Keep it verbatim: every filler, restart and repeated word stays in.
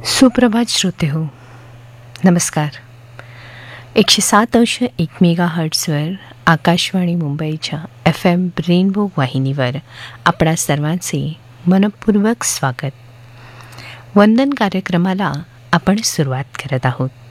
सुप्रभात श्रोते हो, नमस्कार. एकशे सात अंश एक मेगा हर्ट्सवर आकाशवाणी मुंबईच्या एफ एम रेनबो वाहिनीवर आपणा सर्वांचे मनपूर्वक स्वागत. वंदन कार्यक्रमाला आपण सुरुवात करत आहोत.